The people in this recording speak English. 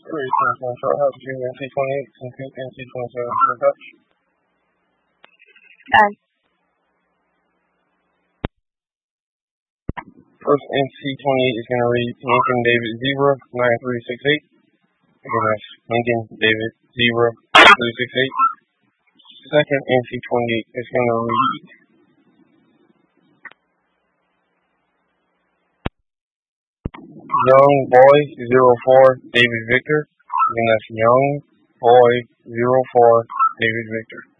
Great, short house, NC28, NC27 for Dutch. Aye. First NC28 is going to read Lincoln David 09368. Again, that's Lincoln David 0368. Second NC28 is going to read Young Boy 04 David Victor. Again, that's Young Boy 04 David Victor.